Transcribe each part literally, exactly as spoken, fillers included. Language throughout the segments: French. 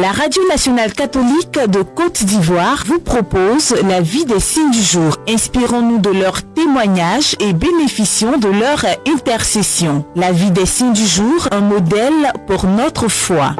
La Radio nationale catholique de Côte d'Ivoire vous propose la vie des signes du jour. Inspirons-nous de leurs témoignages et bénéficions de leur intercession. La vie des signes du jour, un modèle pour notre foi.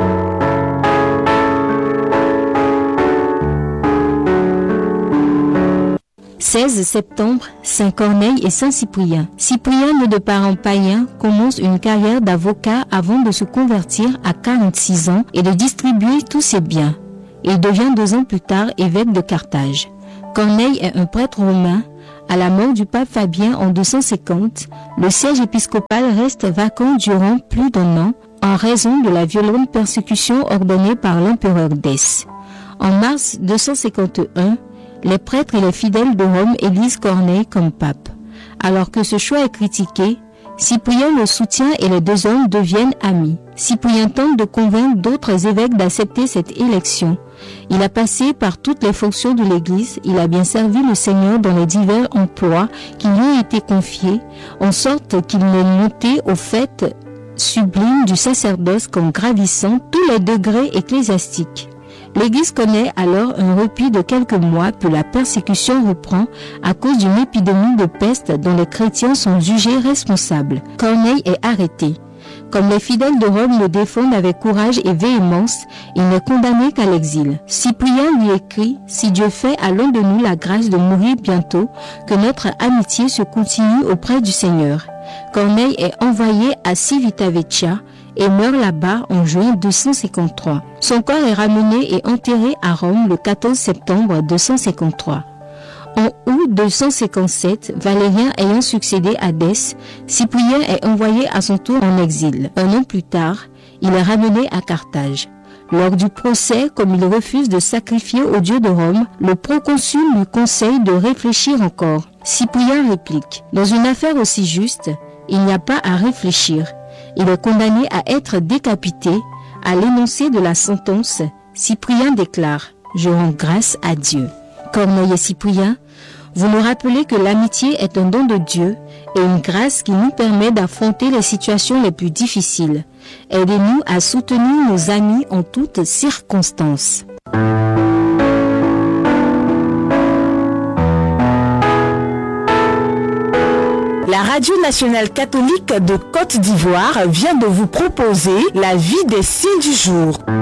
seize septembre, Saint Corneille et Saint Cyprien. Cyprien, né de parents païens, commence une carrière d'avocat avant de se convertir à quarante-six ans et de distribuer tous ses biens. Il devient deux ans plus tard évêque de Carthage. Corneille est un prêtre romain. À la mort du pape Fabien en deux cent cinquante, le siège épiscopal reste vacant durant plus d'un an en raison de la violente persécution ordonnée par l'empereur Dèce. En mars deux cent cinquante et un, les prêtres et les fidèles de Rome élisent Corneille comme pape. Alors que ce choix est critiqué, Cyprien le soutient et les deux hommes deviennent amis. Cyprien tente de convaincre d'autres évêques d'accepter cette élection. Il a passé par toutes les fonctions de l'Église, il a bien servi le Seigneur dans les divers emplois qui lui ont été confiés, en sorte qu'il n'est monté au fait sublime du sacerdoce qu'en gravissant tous les degrés ecclésiastiques. L'Église connaît alors un repos de quelques mois, puis la persécution reprend à cause d'une épidémie de peste dont les chrétiens sont jugés responsables. Corneille est arrêté. Comme les fidèles de Rome le défendent avec courage et véhémence, il n'est condamné qu'à l'exil. Cyprien lui écrit « Si Dieu fait à l'un de nous la grâce de mourir bientôt, que notre amitié se continue auprès du Seigneur. » Corneille est envoyé à Civitavecchia et meurt là-bas en juin deux cent cinquante-trois. Son corps est ramené et enterré à Rome le quatorze septembre deux cent cinquante-trois. En août deux cent cinquante-sept, Valérien ayant succédé à Dèce, Cyprien est envoyé à son tour en exil. Un an plus tard, il est ramené à Carthage. Lors du procès, comme il refuse de sacrifier au dieu de Rome, le proconsul lui conseille de réfléchir encore. Cyprien réplique « Dans une affaire aussi juste, il n'y a pas à réfléchir. » Il est condamné à être décapité. À l'énoncé de la sentence, Cyprien déclare « Je rends grâce à Dieu ». Corneille et Cyprien, vous nous rappelez que l'amitié est un don de Dieu et une grâce qui nous permet d'affronter les situations les plus difficiles. Aidez-nous à soutenir nos amis en toutes circonstances. La Radio nationale catholique de Côte d'Ivoire vient de vous proposer la vie des signes du jour.